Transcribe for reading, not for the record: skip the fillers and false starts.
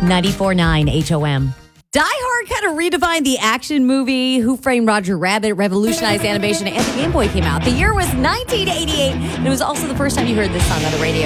94.9 HOM. Die Hard kind of redefined the action movie. Who Framed Roger Rabbit revolutionized animation, and the Game Boy came out. The year was 1988, and it was also the first time you heard this song on the radio.